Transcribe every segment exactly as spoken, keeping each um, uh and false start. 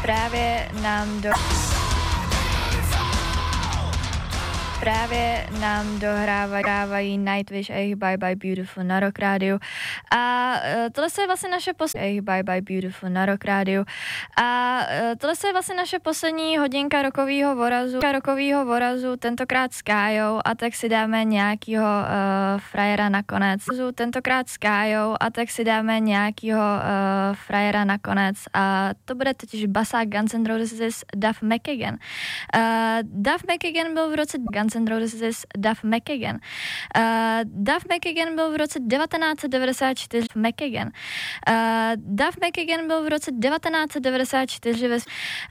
Právě nám do... Právě nám dohrávají Nightwish a jejich Bye Bye Beautiful na Rock Rádiu. A uh, tohle je vlastně naše poslední jejich Bye Bye Beautiful na Rock Rádiu. A uh, tohle je vlastně naše poslední hodinka rokovýho vorazu, rokovýho vorazu, tentokrát s Kájou, a tak si dáme nějakýho uh, frajera nakonec. Tentokrát s Kájou, a tak si dáme nějakýho uh, frajera nakonec. A to bude totiž basák Guns N' Roses Duff McKagan. Uh, Duff McKagan byl v roce Guns N' Roses Duff McKagan. Uh, Duff McKagan byl v roce devatenáct set devadesát čtyři McKagan. Uh, Duff McKagan byl v roce devatenáct set devadesát čtyři ve uh,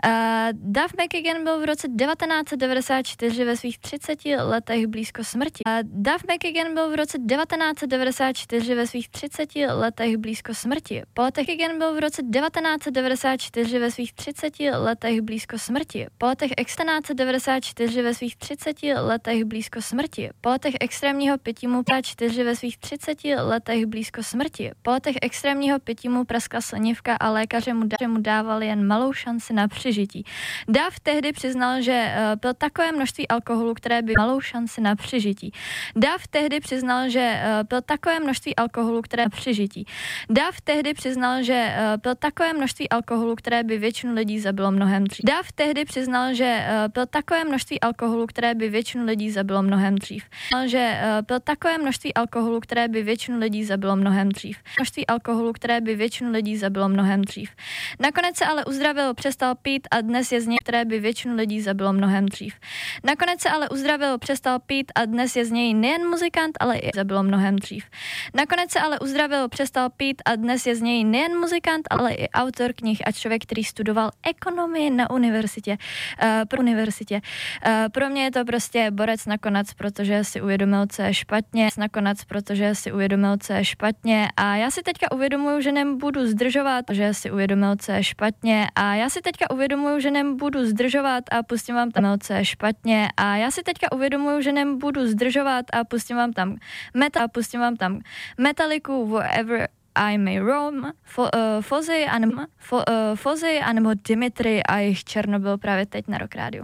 Duff McKagan byl v roce devatenáct set devadesát čtyři ve svých třiceti letech blízko smrti. Uh, Duff McKagan byl v roce devatenáct set devadesát čtyři ve svých třiceti letech blízko smrti. Po letech McKagan byl v roce devatenáct set devadesát čtyři ve svých třiceti letech blízko smrti. Po letech devatenáct set devadesát čtyři ve svých třiceti letech blízko smrti. Po letech extrémního pití mu čtyři ve svých třiceti letech blízko smrti. Po letech extrémního pití mu praskla slinivka a lékaře mu, dá, mu dávali jen malou šanci na přežití. Duff tehdy přiznal, že uh, pil takové množství alkoholu, které by malou šanci na přežití. Duff tehdy přiznal, že uh, pil takové množství alkoholu, které přežití. Duff tehdy přiznal, že uh, pil takové množství alkoholu, které by většinu lidí zabilo mnohem dřív. Duff tehdy přiznal, že uh, pil takové množství alkoholu, které by většinu lidí zabilo mnohem dřív. Že uh, pil takové množství alkoholu, které by většinu lidí zabilo mnohem dřív. Množství alkoholu, které by většinu lidí zabilo mnohem dřív. Nakonec se ale uzdravil, přestal pít a dnes je z něj, které by většinu lidí zabilo mnohem dřív. Nakonec se ale uzdravil, přestal pít a dnes je z něj nejen muzikant, ale i zabilo mnohem dřív. Nakonec se ale uzdravil, přestal pít a dnes je z něj nejen muzikant, ale i autor knih a člověk, který studoval ekonomii na univerzitě. Uh, pro univerzitě. Uh, pro mě je to prostě borec nakonec, protože si uvědomil, co je špatně, nakonec, protože si uvědomil, co je špatně, a já si teďka uvědomuju, že nebudu zdržovat, že si uvědomil, co je špatně, a já si teďka uvědomuju, že nebudu zdržovat a pustím vám tam, co je špatně, a já si teďka uvědomuju, že nebudu zdržovat a pustím vám tam meta, a pustím vám tam Metalliku, Wherever I May Roam, Fo, uh, Fozzy, anebo, Fo, uh, Fozzy, anebo Dimitri a jejich Černobyl právě teď na Rock Rádiu.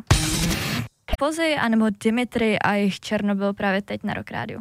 Fozzy, anebo Dimitri a jejich Černobyl právě teď na Rock Rádiu.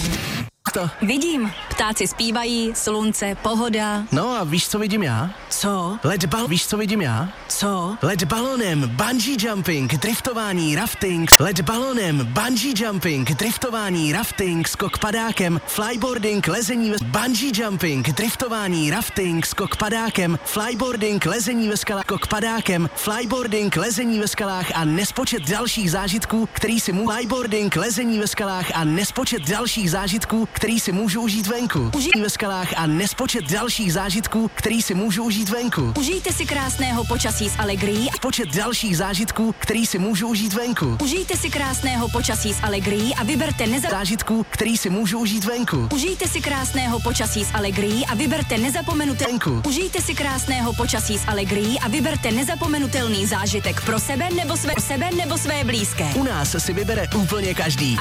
To. Vidím, ptáci zpívají, slunce, pohoda. No a víš, co vidím já? Co? Let bal... Víš, co vidím já? Co? Let balonem, bungee jumping, driftování, rafting. Let balonem, bungee jumping, driftování, rafting, skok padákem, flyboarding, lezení ve... Bungee jumping, driftování, rafting, skok padákem, flyboarding, lezení ve skalách, skok padákem, flyboarding, lezení ve skalách a nespočet dalších zážitků, který si mu... Flyboarding, lezení ve skalách a nespočet dalších zážitků, který si můžu užít venku. Užij ve skalách a nespočet dalších zážitků, který si můžu užít venku. Užijte si krásného počasí s Allegrií. Počet dalších zážitků, který si můžu užít venku. Užijte si krásného počasí s Allegrií a vyberte neza... zážitků, který si můžu užít venku. Užijte si krásného počasí s Allegrií a vyberte nezapomenutelný... venku. Užijte si krásného počasí s Allegrií a vyberte nezapomenutelný zážitek pro sebe nebo své, sebe nebo své blízké. U nás si vybere úplně každý.